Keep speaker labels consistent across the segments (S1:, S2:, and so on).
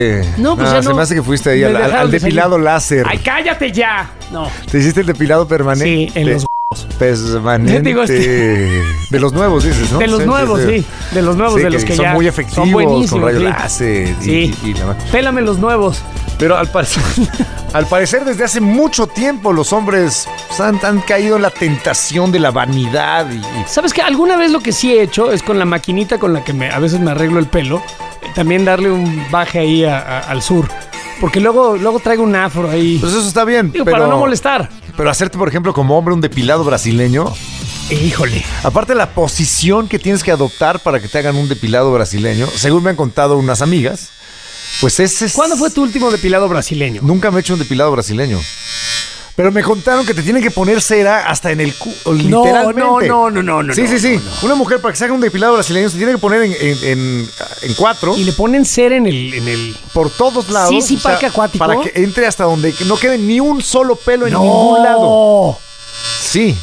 S1: No, pues ya no.
S2: Se me hace que fuiste ahí al depilado láser.
S1: ¡Ay, cállate ya! No.
S2: ¿Te hiciste el depilado permanente?
S1: Sí, en los
S2: permanente.
S1: Digo,
S2: de los nuevos, dices, ¿no?
S1: De los nuevos, sí. De los nuevos,
S2: Sí,
S1: de los que
S2: son
S1: ya
S2: muy efectivos,
S1: son buenísimos,
S2: con rayos
S1: sí.
S2: láser y nada más.
S1: Pélame los nuevos.
S2: Pero al parecer desde hace mucho tiempo los hombres han caído en la tentación de la vanidad
S1: ¿Sabes qué? Alguna vez lo que sí he hecho es con la maquinita con la que a veces me arreglo el pelo, también darle un baje ahí al sur. Porque luego traigo un afro ahí.
S2: Pues eso está bien.
S1: Digo, para no molestar.
S2: Pero hacerte, por ejemplo, como hombre, un depilado brasileño.
S1: Híjole.
S2: Aparte la posición que tienes que adoptar para que te hagan un depilado brasileño, según me han contado unas amigas, pues ese es...
S1: ¿Cuándo fue tu último depilado brasileño?
S2: Nunca me he hecho un depilado brasileño. Pero me contaron que te tienen que poner cera hasta en el culo, literalmente.
S1: No.
S2: Sí.
S1: No.
S2: Una mujer para que se haga un depilado brasileño se tiene que poner en cuatro.
S1: Y le ponen cera en el...
S2: Por todos lados.
S1: Sí, parque acuático.
S2: Para que entre hasta donde no quede ni un solo pelo en ningún lado. Sí.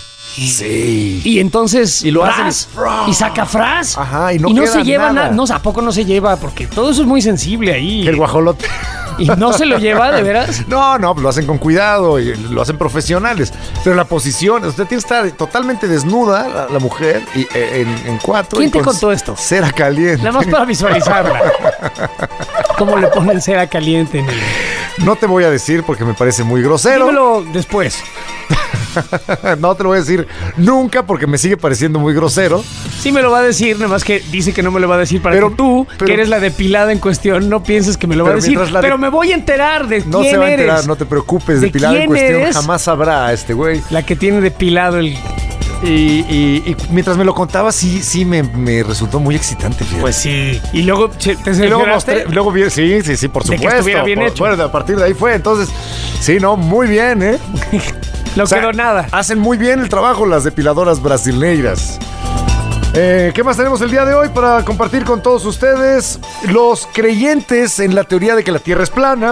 S1: Y entonces
S2: y lo
S1: fras, y saca fras.
S2: Ajá, y no
S1: queda
S2: se lleva
S1: nada. No, ¿a poco no se lleva? Porque todo eso es muy sensible ahí.
S2: El guajolote.
S1: ¿Y no se lo lleva, de veras?
S2: No, lo hacen con cuidado y lo hacen profesionales. Pero la posición, usted tiene que estar totalmente desnuda, la mujer, y en cuatro.
S1: ¿Quién te contó esto?
S2: Cera caliente.
S1: Nada más para visualizarla. ¿Cómo le ponen cera caliente en el...?
S2: No te voy a decir porque me parece muy grosero.
S1: Dímelo después.
S2: No te lo voy a decir nunca porque me sigue pareciendo muy grosero.
S1: Sí me lo va a decir, nada más que dice que no me lo va a decir para que tú, que eres la depilada en cuestión, no pienses que me lo va a decir. Pero me voy a enterar de quién eres.
S2: No se va a enterar, no te preocupes. Depilada en cuestión eres? Jamás sabrá a este güey.
S1: La que tiene depilado el...
S2: Y mientras me lo contaba, sí me resultó muy excitante. Fíjate.
S1: Pues sí. Y luego te cercioraste.
S2: Luego vi, sí, por supuesto.
S1: De que estuviera bien hecho.
S2: Bueno, a partir de ahí fue. Entonces, sí, no, muy bien, ¿eh?
S1: No quedó nada.
S2: Hacen muy bien el trabajo las depiladoras brasileiras. ¿Qué más tenemos el día de hoy para compartir con todos ustedes? Los creyentes en la teoría de que la Tierra es plana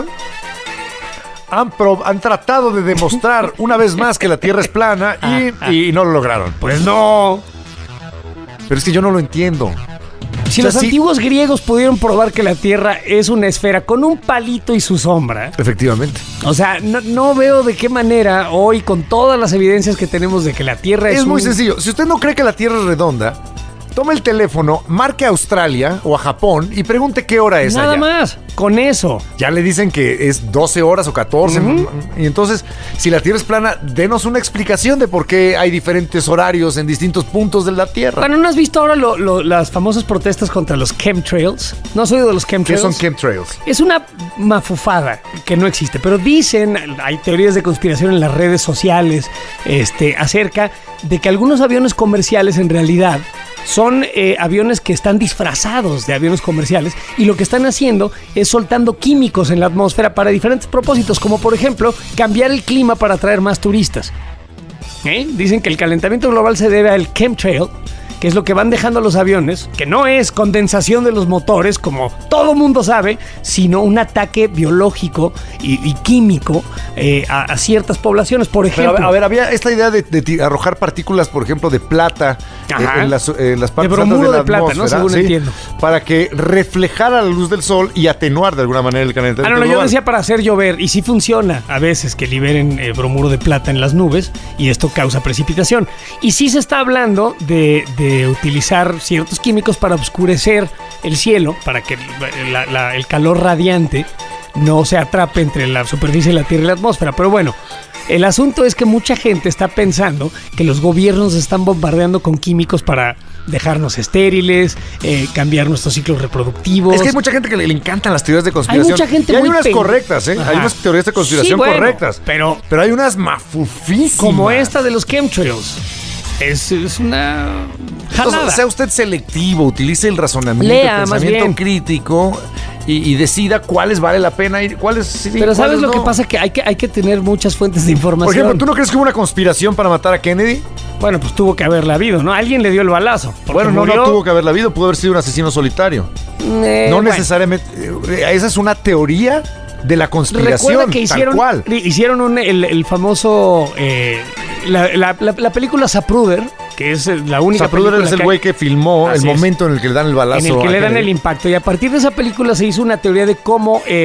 S2: han tratado de demostrar una vez más que la Tierra es plana y no lo lograron.
S1: Pues no.
S2: Pero es que yo no lo entiendo.
S1: Si los antiguos griegos pudieron probar que la Tierra es una esfera con un palito y su sombra.
S2: Efectivamente.
S1: O sea, no veo de qué manera hoy, con todas las evidencias que tenemos de que la Tierra es
S2: muy sencillo. Si usted no cree que la Tierra es redonda, tome el teléfono, marque a Australia o a Japón y pregunte qué hora es allá.
S1: Nada más, con eso.
S2: Ya le dicen que es 12 horas o 14. Y entonces, si la Tierra es plana, denos una explicación de por qué hay diferentes horarios en distintos puntos de la Tierra.
S1: Bueno, ¿no has visto ahora las famosas protestas contra los chemtrails? ¿No has oído de los chemtrails?
S2: ¿Qué son chemtrails?
S1: Es una mafufada que no existe, pero dicen, hay teorías de conspiración en las redes sociales acerca de que algunos aviones comerciales en realidad son aviones que están disfrazados de aviones comerciales y lo que están haciendo es soltando químicos en la atmósfera para diferentes propósitos, como por ejemplo cambiar el clima para atraer más turistas. Dicen que el calentamiento global se debe al chemtrail, que es lo que van dejando los aviones, que no es condensación de los motores, como todo mundo sabe, sino un ataque biológico y químico a ciertas poblaciones, por ejemplo.
S2: Pero, a ver, había esta idea de arrojar partículas, por ejemplo, de plata en las partes
S1: de bromuro de plata, ¿no? Según entiendo.
S2: Para que reflejara la luz del sol y atenuar de alguna manera el calentamiento global.
S1: Yo decía para hacer llover, y sí funciona a veces que liberen bromuro de plata en las nubes, y esto causa precipitación. Y sí se está hablando de utilizar ciertos químicos para oscurecer el cielo, para que el calor radiante no se atrape entre la superficie de la Tierra y la atmósfera. Pero bueno, el asunto es que mucha gente está pensando que los gobiernos están bombardeando con químicos para dejarnos estériles, cambiar nuestros ciclos reproductivos.
S2: Es que hay mucha gente que le encantan las teorías de conspiración.
S1: Hay mucha gente
S2: y hay unas correctas, ¿eh?
S1: Ajá.
S2: Hay unas teorías de conspiración correctas.
S1: Pero
S2: hay unas mafufísimas.
S1: Como esta de los chemtrails. Es una jalada.
S2: Entonces, sea usted selectivo, utilice el razonamiento, el pensamiento crítico y decida cuáles vale la pena y cuáles sí.
S1: Pero ¿sabes lo que pasa? Que hay que tener muchas fuentes de información.
S2: Por ejemplo, ¿tú no crees que hubo una conspiración para matar a Kennedy?
S1: Bueno, pues tuvo que haberla habido, ¿no? Alguien le dio el balazo.
S2: Bueno, no tuvo que haberla habido, pudo haber sido un asesino solitario. No necesariamente. Esa es una teoría de la conspiración.
S1: Recuerda que hicieron el famoso... La película Zapruder que es la única
S2: Zapruder
S1: película
S2: es el
S1: que
S2: güey que filmó
S1: Así
S2: el
S1: es.
S2: momento en el que le dan el balazo.
S1: en el que
S2: a
S1: le dan
S2: Kennedy.
S1: el impacto. Y a partir de esa película se hizo una teoría de cómo